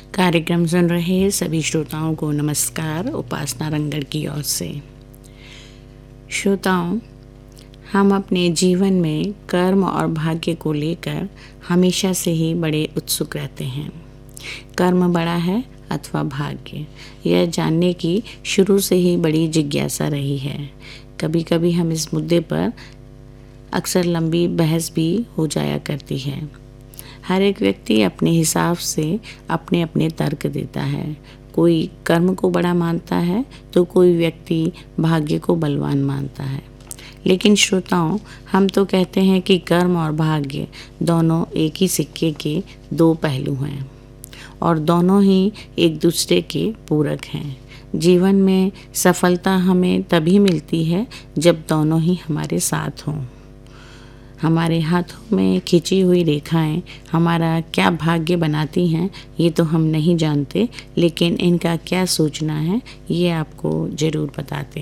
कार्यक्रम सुन रहे सभी श्रोताओं को नमस्कार उपासना रंगड़ की ओर से। श्रोताओं, हम अपने जीवन में कर्म और भाग्य को लेकर हमेशा से ही बड़े उत्सुक रहते हैं। कर्म बड़ा है अथवा भाग्य, यह जानने की शुरू से ही बड़ी जिज्ञासा रही है। कभी कभी हम इस मुद्दे पर अक्सर लंबी बहस भी हो जाया करती है। हर एक व्यक्ति अपने हिसाब से अपने अपने तर्क देता है। कोई कर्म को बड़ा मानता है तो कोई व्यक्ति भाग्य को बलवान मानता है। लेकिन श्रोताओं, हम तो कहते हैं कि कर्म और भाग्य दोनों एक ही सिक्के के दो पहलू हैं और दोनों ही एक दूसरे के पूरक हैं। जीवन में सफलता हमें तभी मिलती है जब दोनों ही हमारे साथ हों। हमारे हाथों में खिंची हुई रेखाएं हमारा क्या भाग्य बनाती हैं ये तो हम नहीं जानते, लेकिन इनका क्या सोचना है ये आपको ज़रूर बताते हैं।